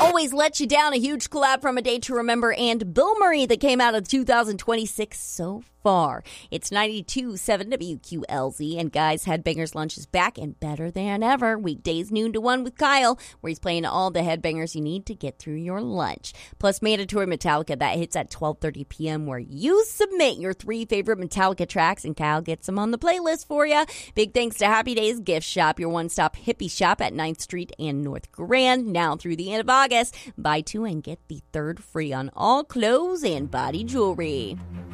Always Let You Down, a huge collab from A Day to Remember, and Bill Murray that came out of 2026 so far. It's 92.7 WQLZ, and guys, Headbangers Lunch is back and better than ever. Weekdays noon to 1 with Kyle, where he's playing all the headbangers you need to get through your lunch. Plus Mandatory Metallica, that hits at 12:30 p.m., where you submit your 3 favorite Metallica tracks, and Kyle gets them on the playlist for you. Big thanks to Happy Days Gift Shop, your one-stop hippie shop at 9th Street and North Grand. Now through the end of August, buy 2 and get the 3rd free on all clothes and body jewelry.